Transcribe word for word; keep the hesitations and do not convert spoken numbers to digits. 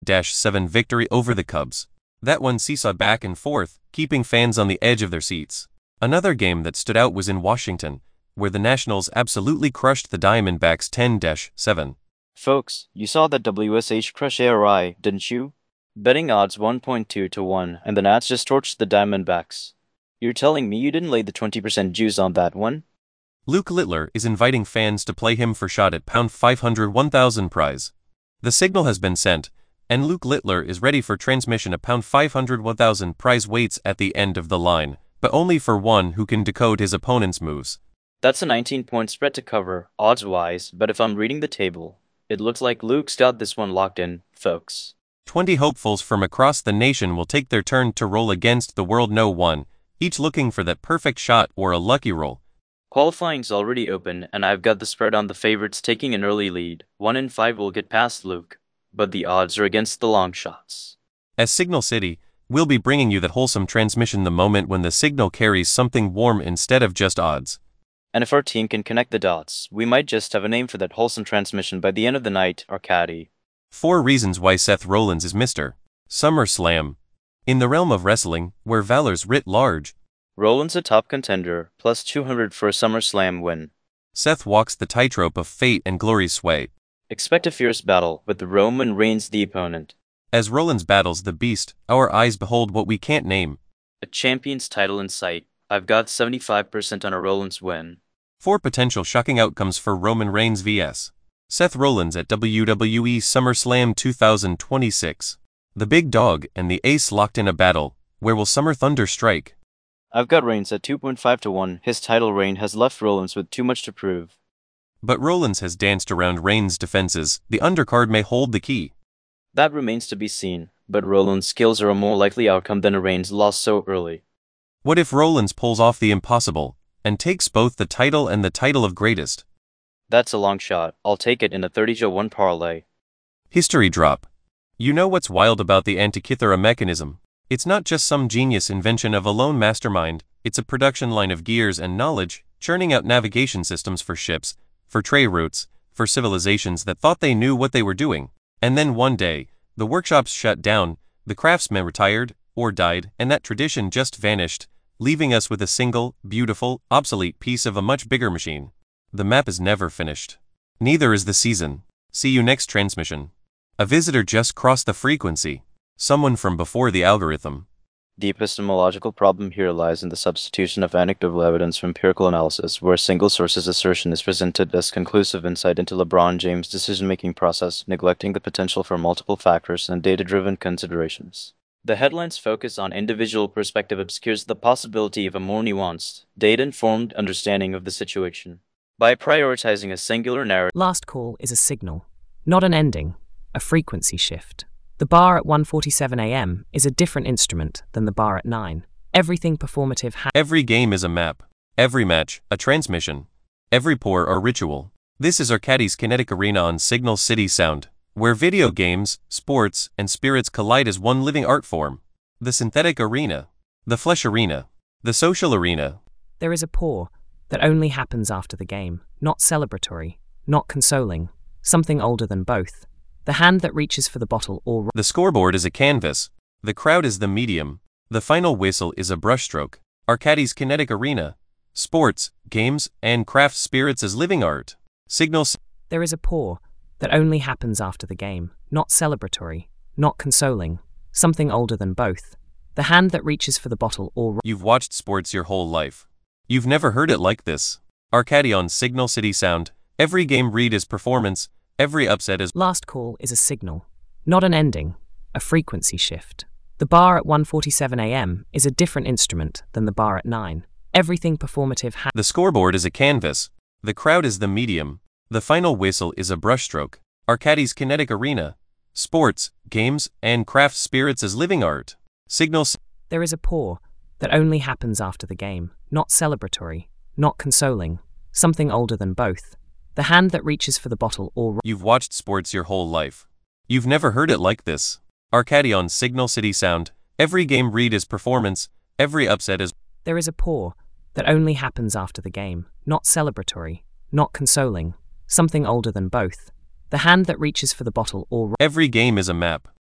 seven victory over the Cubs. That one seesawed back and forth, keeping fans on the edge of their seats. Another game that stood out was in Washington, where the Nationals absolutely crushed the Diamondbacks ten to seven. Folks, you saw that W S H crush A R I, didn't you? Betting odds one point two to one, and the Nats just torched the Diamondbacks. You're telling me you didn't lay the twenty percent juice on that one? Luke Littler is inviting fans to play him for shot at pound five hundred one thousand prize. The signal has been sent, and Luke Littler is ready for transmission at pound five hundred one thousand prize waits at the end of the line, but only for one who can decode his opponent's moves. That's a nineteen point spread to cover, odds-wise, but if I'm reading the table, it looks like Luke's got this one locked in, folks. twenty hopefuls from across the nation will take their turn to roll against the world no one, each looking for that perfect shot or a lucky roll. Qualifying's already open, and I've got the spread on the favorites taking an early lead. One in five will get past Luke, but the odds are against the long shots. As Signal City, we'll be bringing you that wholesome transmission the moment when the signal carries something warm instead of just odds. And if our team can connect the dots, we might just have a name for that wholesome transmission by the end of the night, Arcady. Four reasons why Seth Rollins is Mister SummerSlam. In the realm of wrestling, where valor's writ large, Rollins a top contender, plus two hundred for a SummerSlam win. Seth walks the tightrope of fate and glory's sway. Expect a fierce battle, with Roman Reigns the opponent. As Rollins battles the beast, our eyes behold what we can't name. A champion's title in sight. I've got seventy-five percent on a Rollins win. Four potential shocking outcomes for Roman Reigns versus Seth Rollins at W W E SummerSlam two thousand twenty-six. The big dog and the ace locked in a battle. Where will Summer Thunder strike? I've got Reigns at two point five to one. His title reign has left Rollins with too much to prove. But Rollins has danced around Reigns' defenses. The undercard may hold the key. That remains to be seen, but Rollins' skills are a more likely outcome than a Reigns loss so early. What if Rollins pulls off the impossible and takes both the title and the title of greatest? That's a long shot. I'll take it in a thirty to one parlay. History drop. You know what's wild about the Antikythera mechanism? It's not just some genius invention of a lone mastermind, it's a production line of gears and knowledge, churning out navigation systems for ships, for trade routes, for civilizations that thought they knew what they were doing. And then one day, the workshops shut down, the craftsmen retired, or died, and that tradition just vanished, leaving us with a single, beautiful, obsolete piece of a much bigger machine. The map is never finished. Neither is the season. See you next transmission. A visitor just crossed the frequency. Someone from before the algorithm. The epistemological problem here lies in the substitution of anecdotal evidence for empirical analysis, where a single source's assertion is presented as conclusive insight into LeBron James' decision-making process, neglecting the potential for multiple factors and data-driven considerations. The headline's focus on individual perspective obscures the possibility of a more nuanced, data-informed understanding of the situation. By prioritizing a singular narrative, Last call is a signal, not an ending, a frequency shift. The bar at one forty-seven a m is a different instrument than the bar at nine. Everything performative ha- Every game is a map. Every match, a transmission. Every pour or ritual. This is Arcady's Kinetic Arena on Signal City Sound, where video games, sports, and spirits collide as one living art form. The synthetic arena. The flesh arena. The social arena. There is a pour that only happens after the game, not celebratory, not consoling, something older than both. The hand that reaches for the bottle or... The scoreboard is a canvas. The crowd is the medium. The final whistle is a brushstroke. Arcady's Kinetic Arena. Sports, games, and craft spirits as living art. Signal... There is a pour that only happens after the game, not celebratory, not consoling, something older than both. The hand that reaches for the bottle or... You've watched sports your whole life. You've never heard it like this. Arcady on Signal City Sound. Every game read is performance. Every upset is... Last call is a signal, not an ending, a frequency shift. The bar at one forty-seven a m is a different instrument than the bar at nine. Everything performative ha- The scoreboard is a canvas. The crowd is the medium. The final whistle is a brushstroke. Arcady's Kinetic Arena. Sports, games, and craft spirits as living art. Signal... There is a pour that only happens after the game, not celebratory, not consoling, something older than both. The hand that reaches for the bottle or... You've watched sports your whole life. You've never heard it like this. Arcady on Signal City Sound. Every game read is performance. Every upset is... There is a pour that only happens after the game, not celebratory, not consoling, something older than both. The hand that reaches for the bottle or... Every game is a map.